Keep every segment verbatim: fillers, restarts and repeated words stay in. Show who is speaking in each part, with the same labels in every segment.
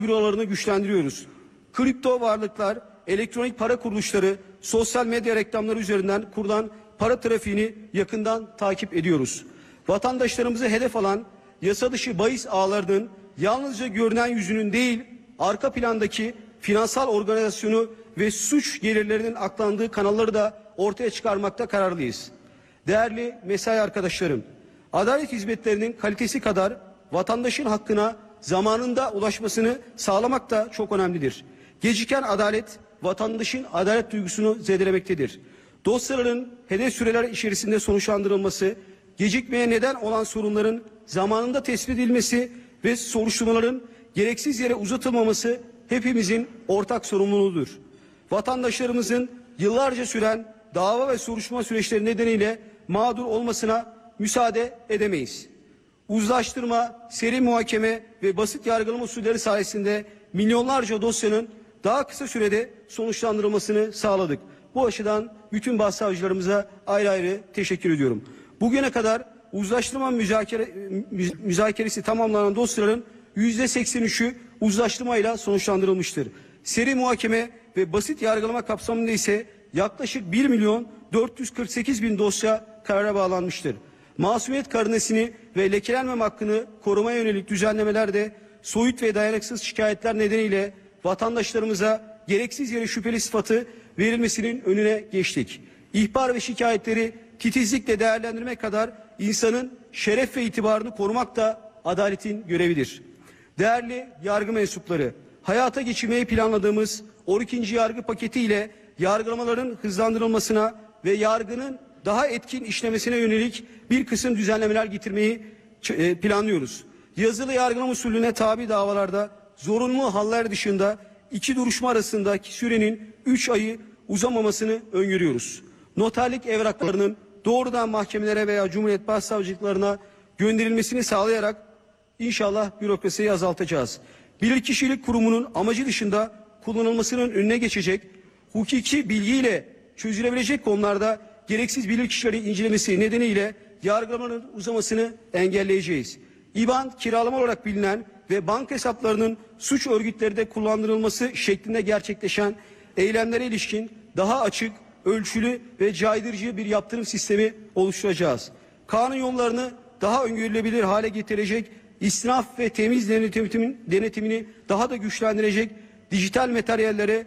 Speaker 1: bürolarını güçlendiriyoruz. Kripto varlıklar, elektronik para kuruluşları, sosyal medya reklamları üzerinden kurulan para trafiğini yakından takip ediyoruz. Vatandaşlarımızı hedef alan yasa dışı bahis ağlarının yalnızca görünen yüzünün değil, arka plandaki finansal organizasyonu ve suç gelirlerinin aklandığı kanalları da ortaya çıkarmakta kararlıyız. Değerli mesai arkadaşlarım, adalet hizmetlerinin kalitesi kadar vatandaşın hakkına zamanında ulaşmasını sağlamak da çok önemlidir. Geciken adalet, vatandaşın adalet duygusunu zedelemektedir. Dosyaların hedef süreler içerisinde sonuçlandırılması, gecikmeye neden olan sorunların zamanında tespit edilmesi ve soruşturmaların gereksiz yere uzatılmaması hepimizin ortak sorumluluğudur. Vatandaşlarımızın yıllarca süren dava ve soruşturma süreçleri nedeniyle mağdur olmasına müsaade edemeyiz. Uzlaştırma, seri muhakeme ve basit yargılama usulleri sayesinde milyonlarca dosyanın daha kısa sürede sonuçlandırılmasını sağladık. Bu açıdan bütün başsavcılarımıza ayrı ayrı teşekkür ediyorum. Bugüne kadar uzlaştırma müzakere, müzakeresi tamamlanan dosyaların yüzde seksen üçü uzlaştırmayla sonuçlandırılmıştır. Seri muhakeme ve basit yargılama kapsamında ise yaklaşık bir milyon dört yüz kırk sekiz bin dosya karara bağlanmıştır. Masumiyet karinesini ve lekelenmem hakkını korumaya yönelik düzenlemeler de soyut ve dayanıksız şikayetler nedeniyle vatandaşlarımıza gereksiz yere şüpheli sıfatı verilmesinin önüne geçtik. İhbar ve şikayetleri titizlikle değerlendirmek kadar insanın şeref ve itibarını korumak da adaletin görevidir. Değerli yargı mensupları, hayata geçirmeyi planladığımız on ikinci yargı paketi ile yargılamaların hızlandırılmasına ve yargının daha etkin işlemesine yönelik bir kısım düzenlemeler getirmeyi planlıyoruz. Yazılı yargılama usulüne tabi davalarda zorunlu haller dışında iki duruşma arasındaki sürenin üç ayı uzamamasını öngörüyoruz. Noterlik evraklarının doğrudan mahkemelere veya Cumhuriyet Başsavcılıklarına gönderilmesini sağlayarak inşallah bürokrasiyi azaltacağız. Bilirkişilik kurumunun amacı dışında kullanılmasının önüne geçecek, hukuki bilgiyle çözülebilecek konularda gereksiz bilirkişileri incelemesi nedeniyle yargılamanın uzamasını engelleyeceğiz. İban kiralama olarak bilinen ve banka hesaplarının suç örgütlerinde kullandırılması şeklinde gerçekleşen eylemlere ilişkin daha açık, ölçülü ve caydırıcı bir yaptırım sistemi oluşturacağız. Kanun yollarını daha öngörülebilir hale getirecek, israf ve temiz denetimin, denetimini daha da güçlendirecek dijital materyallere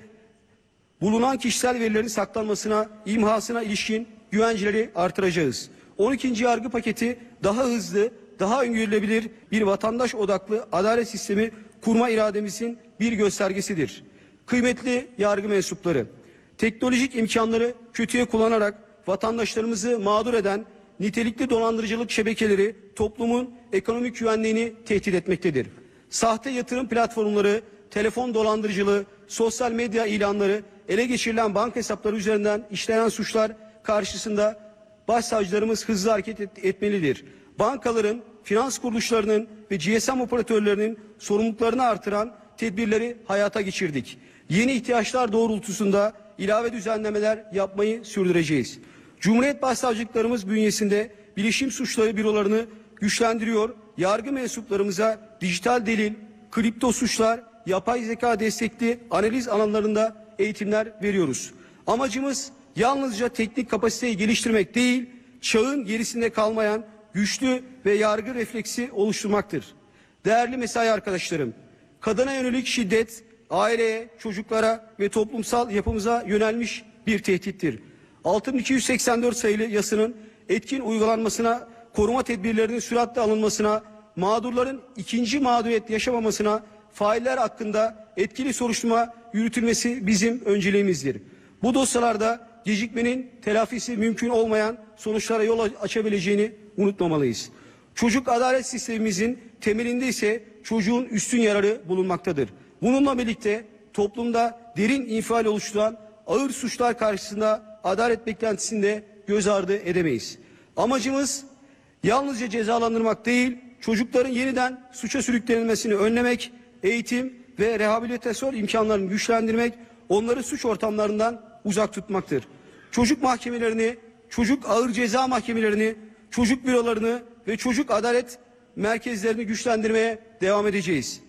Speaker 1: bulunan kişisel verilerin saklanmasına, imhasına ilişkin güvenceleri artıracağız. on ikinci yargı paketi daha hızlı, daha öngörülebilir bir vatandaş odaklı adalet sistemi kurma irademizin bir göstergesidir. Kıymetli yargı mensupları, teknolojik imkanları kötüye kullanarak vatandaşlarımızı mağdur eden nitelikli dolandırıcılık şebekeleri toplumun ekonomik güvenliğini tehdit etmektedir. Sahte yatırım platformları, telefon dolandırıcılığı, sosyal medya ilanları, ele geçirilen banka hesapları üzerinden işlenen suçlar karşısında başsavcılarımız hızlı hareket et etmelidir. Bankaların, finans kuruluşlarının ve G S M operatörlerinin sorumluluklarını artıran tedbirleri hayata geçirdik. Yeni ihtiyaçlar doğrultusunda ilave düzenlemeler yapmayı sürdüreceğiz. Cumhuriyet Başsavcılıklarımız bünyesinde bilişim suçları bürolarını güçlendiriyor, yargı mensuplarımıza dijital delil, kripto suçlar, yapay zeka destekli analiz alanlarında eğitimler veriyoruz. Amacımız yalnızca teknik kapasiteyi geliştirmek değil, çağın gerisinde kalmayan güçlü ve yargı refleksi oluşturmaktır. Değerli mesai arkadaşlarım, kadına yönelik şiddet, aileye, çocuklara ve toplumsal yapımıza yönelmiş bir tehdittir. altı bin iki yüz seksen dört sayılı yasanın etkin uygulanmasına, koruma tedbirlerinin süratle alınmasına, mağdurların ikinci mağduriyet yaşamamasına, failler hakkında etkili soruşturma yürütülmesi bizim önceliğimizdir. Bu dosyalarda gecikmenin telafisi mümkün olmayan sonuçlara yol açabileceğini unutmamalıyız. Çocuk adalet sistemimizin temelinde ise çocuğun üstün yararı bulunmaktadır. Bununla birlikte toplumda derin infial oluşturan ağır suçlar karşısında adalet beklentisini de göz ardı edemeyiz. Amacımız yalnızca cezalandırmak değil, çocukların yeniden suça sürüklenilmesini önlemek, eğitim ve rehabilitasyon imkanlarını güçlendirmek, onları suç ortamlarından uzak tutmaktır. Çocuk mahkemelerini, çocuk ağır ceza mahkemelerini, çocuk bürolarını ve çocuk adalet merkezlerini güçlendirmeye devam edeceğiz.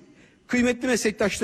Speaker 1: Kıymetli meslektaşlarım,